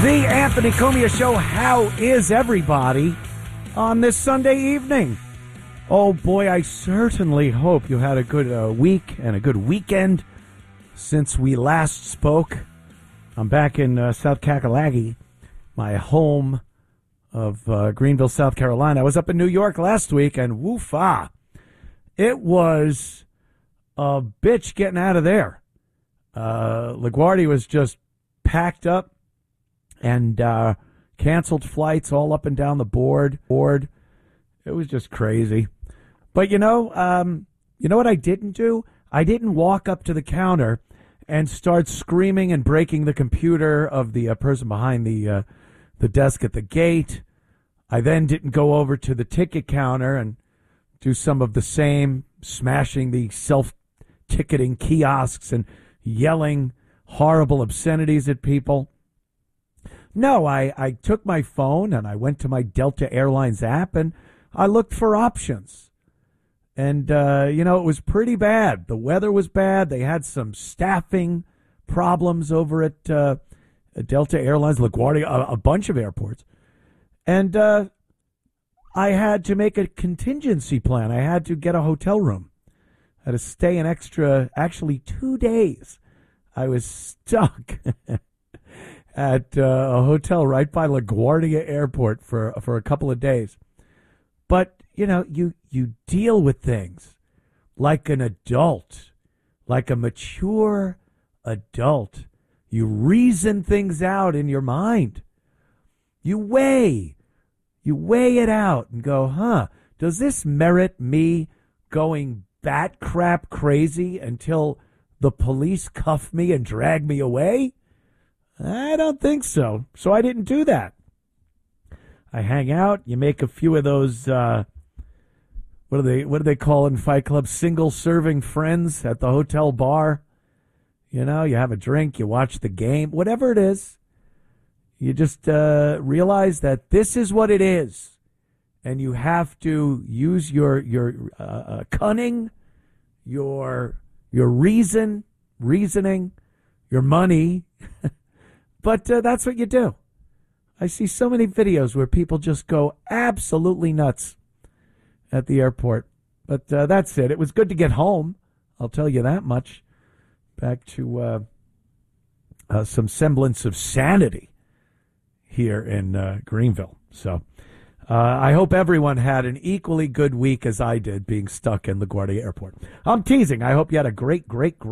The Anthony Comia Show. How is everybody on this Sunday evening? Oh boy, I certainly hope you had a good week and a good weekend since we last spoke. I'm back in South Kakalaki, my home of Greenville, South Carolina. I was up in New York last week, and woof-ah, it was a bitch getting out of there. LaGuardia was just packed up and canceled flights all up and down the board. It was just crazy. But you know what I didn't do? I didn't walk up to the counter and start screaming and breaking the computer of the person behind the desk at the gate. I then didn't go over to the ticket counter and do some of the same, smashing the self-ticketing kiosks and yelling horrible obscenities at people. No, I took my phone and I went to my Delta Airlines app and I looked for options. And, it was pretty bad. The weather was bad. They had some staffing problems over at Delta Airlines, LaGuardia, a bunch of airports. And I had to make a contingency plan. I had to get a hotel room. I had to stay an extra, actually 2 days. I was stuck at a hotel right by LaGuardia Airport for a couple of days. But, you deal with things like an adult, like a mature adult. You reason things out in your mind. You weigh it out and go, does this merit me going bat crap crazy until the police cuff me and drag me away? I don't think so. So I didn't do that. I hang out. You make a few of those, what do they call in Fight Club? Single serving friends at the hotel bar. You have a drink, you watch the game, whatever it is. You just realize that this is what it is. And you have to use your cunning, your reasoning, your money. But that's what you do. I see so many videos where people just go absolutely nuts at the airport. But that's it. It was good to get home. I'll tell you that much. Back to some semblance of sanity here in Greenville. So I hope everyone had an equally good week as I did being stuck in LaGuardia Airport. I'm teasing. I hope you had a great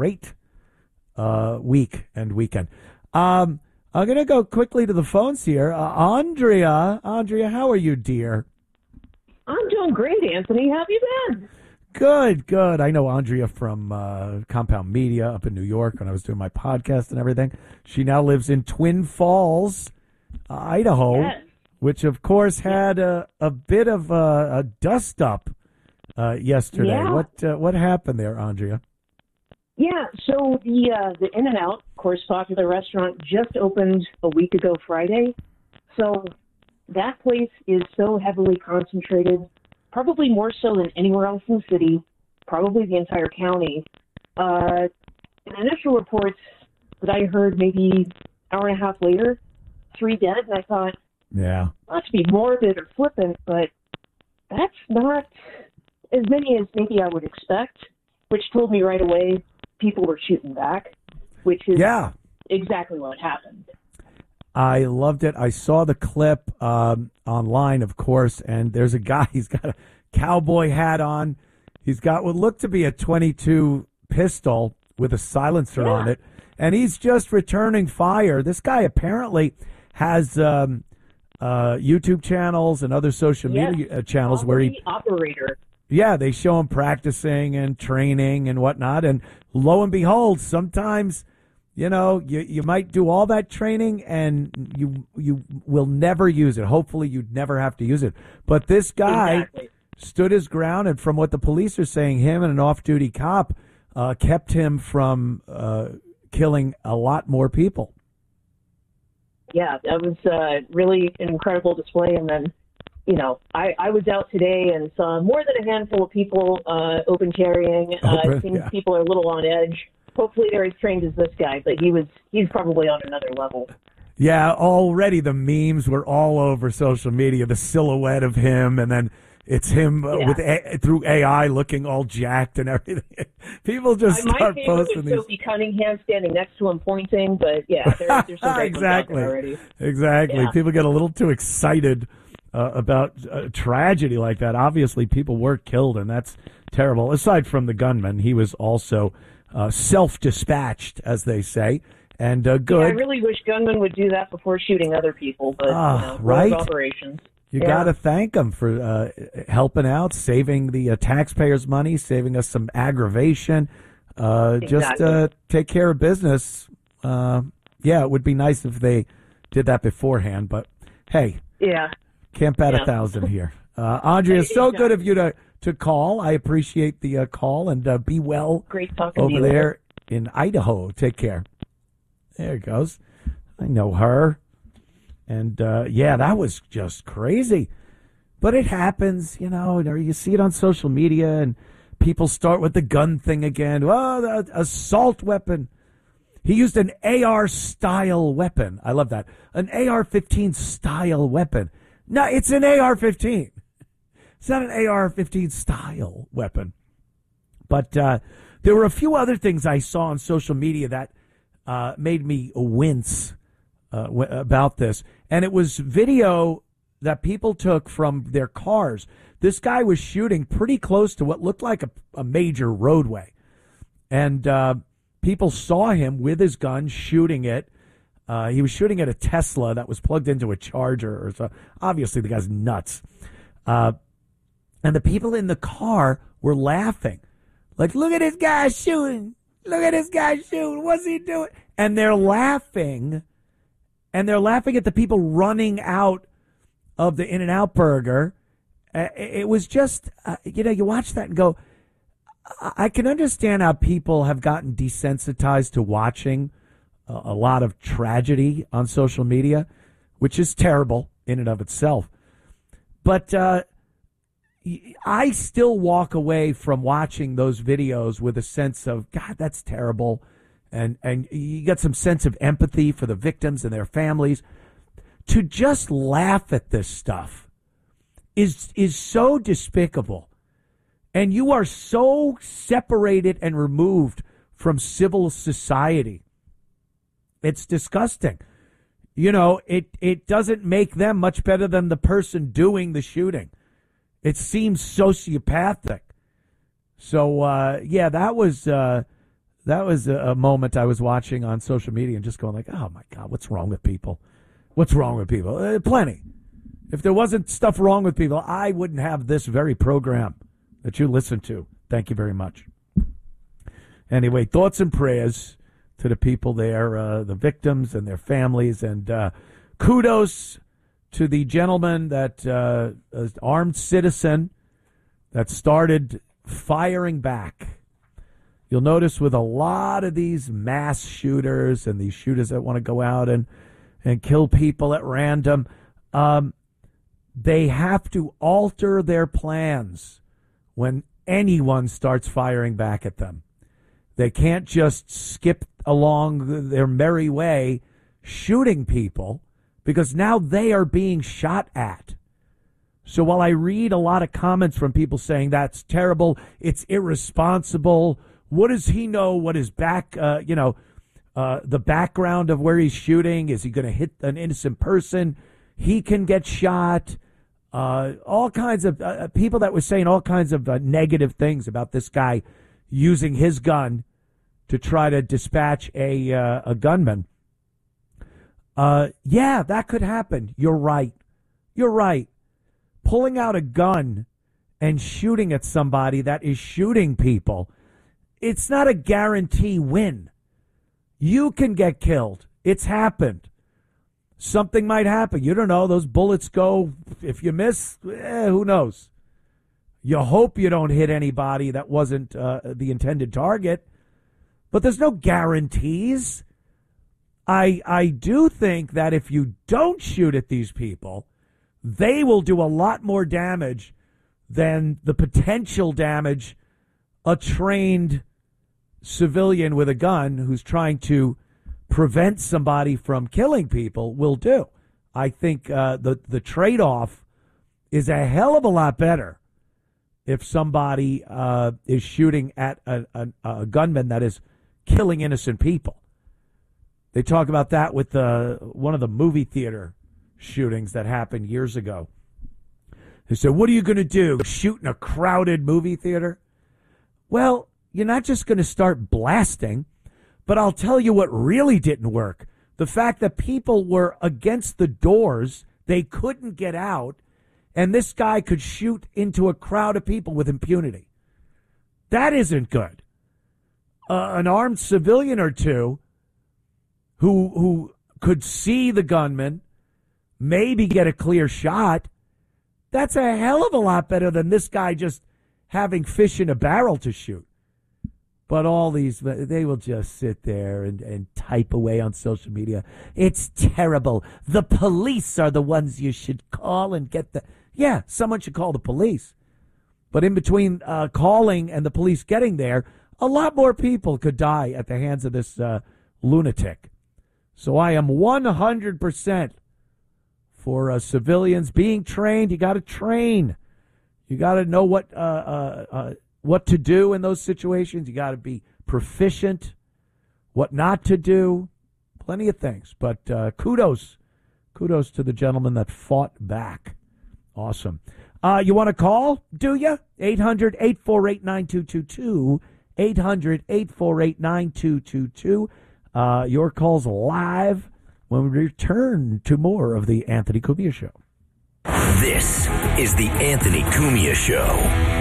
week and weekend. I'm going to go quickly to the phones here. Andrea, how are you, dear? I'm doing great, Anthony. How have you been? Good. I know Andrea from Compound Media up in New York when I was doing my podcast and everything. She now lives in Twin Falls, Idaho, yes. Which, of course, had a bit of a dust-up yesterday. Yeah. What happened there, Andrea? Yeah, so the In-N-Out, of course, popular restaurant, just opened a week ago Friday. So that place is so heavily concentrated, probably more so than anywhere else in the city, probably the entire county. In initial reports that I heard maybe hour and a half later, 3 dead, and I thought, yeah, not to be morbid or flippant, but that's not as many as maybe I would expect, which told me right away people were shooting back, which is exactly what happened. I loved it. I saw the clip online, of course, and there's a guy, he's got a cowboy hat on. He's got what looked to be a .22 pistol with a silencer on it, and he's just returning fire. This guy apparently has YouTube channels and other social media channels where he... operator. Yeah, they show him practicing and training and whatnot, and lo and behold, sometimes, you might do all that training and you will never use it. Hopefully, you'd never have to use it. But this guy stood his ground, and from what the police are saying, him and an off-duty cop kept him from killing a lot more people. Yeah, that was really an incredible display, and then I was out today and saw more than a handful of people open carrying. It seems people are a little on edge. Hopefully they're as trained as this guy, but he's probably on another level. Yeah, already the memes were all over social media, the silhouette of him, and then it's him through AI looking all jacked and everything. People just start posting these. Sophie Cunningham standing next to him pointing, but yeah, there's some great ones out there already. Exactly. Yeah. People get a little too excited about a tragedy like that. Obviously, people were killed, and that's terrible. Aside from the gunman, he was also self-dispatched, as they say. And good. Yeah, I really wish gunmen would do that before shooting other people, but right? Operations. You got to thank them for helping out, saving the taxpayers' money, saving us some aggravation. Exactly. Just take care of business. Yeah, it would be nice if they did that beforehand, but hey, can't bet 1,000 here. Andrea, so good of you to call. I appreciate the call, and be well. Great talking over to you there in Idaho. Take care. There it goes. I know her. And, that was just crazy. But it happens, you see it on social media, and people start with the gun thing again. Oh, the assault weapon. He used an AR-style weapon. I love that. An AR-15 style weapon. No, it's an AR-15. It's not an AR-15 style weapon. But there were a few other things I saw on social media that made me wince about this. And it was video that people took from their cars. This guy was shooting pretty close to what looked like a major roadway. And people saw him with his gun shooting it. He was shooting at a Tesla that was plugged into a charger. Or so. Obviously, the guy's nuts. And the people in the car were laughing. Like, look at this guy shooting. Look at this guy shooting. What's he doing? And they're laughing. And they're laughing at the people running out of the In-N-Out Burger. It was just, you watch that and go, I can understand how people have gotten desensitized to watching a lot of tragedy on social media, which is terrible in and of itself. But I still walk away from watching those videos with a sense of, God, that's terrible. And you get some sense of empathy for the victims and their families. To just laugh at this stuff is so despicable. And you are so separated and removed from civil society. It's disgusting. It doesn't make them much better than the person doing the shooting. It seems sociopathic. So, that was a moment I was watching on social media and just going like, oh, my God, what's wrong with people? What's wrong with people? Plenty. If there wasn't stuff wrong with people, I wouldn't have this very program that you listen to. Thank you very much. Anyway, thoughts and prayers to the people there, the victims and their families, and kudos to the gentleman that, armed citizen that started firing back. You'll notice with a lot of these mass shooters and these shooters that want to go out and kill people at random, they have to alter their plans when anyone starts firing back at them. They can't just skip along their merry way shooting people because now they are being shot at. So while I read a lot of comments from people saying that's terrible, it's irresponsible, what does he know? What is the background of where he's shooting? Is he going to hit an innocent person? He can get shot. All kinds of people that were saying all kinds of negative things about this guy using his gun to try to dispatch a gunman. That could happen. You're right. Pulling out a gun and shooting at somebody that is shooting people, it's not a guarantee win. You can get killed. It's happened. Something might happen. You don't know. Those bullets go, if you miss, who knows? You hope you don't hit anybody that wasn't the intended target. But there's no guarantees. I do think that if you don't shoot at these people, they will do a lot more damage than the potential damage a trained civilian with a gun who's trying to prevent somebody from killing people will do. I think the trade-off is a hell of a lot better if somebody is shooting at a gunman that is killing innocent people. They talk about that with one of the movie theater shootings that happened years ago. They said, what are you going to do, shoot in a crowded movie theater? Well, you're not just going to start blasting, but I'll tell you what really didn't work. The fact that people were against the doors, they couldn't get out, and this guy could shoot into a crowd of people with impunity. That isn't good. An armed civilian or two who could see the gunman, maybe get a clear shot, that's a hell of a lot better than this guy just having fish in a barrel to shoot. But all these, they will just sit there and type away on social media. It's terrible. The police are the ones you should call and get the... Yeah, someone should call the police. But in between calling and the police getting there, a lot more people could die at the hands of this lunatic. So I am 100% for civilians being trained. You got to train. You got to know what to do in those situations. You got to be proficient, what not to do, plenty of things. But kudos to the gentleman that fought back. Awesome. You want to call, do you? 800-848-9222, 800-848-9222. Your call's live when we return to more of the Anthony Cumia Show. This is the Anthony Cumia Show.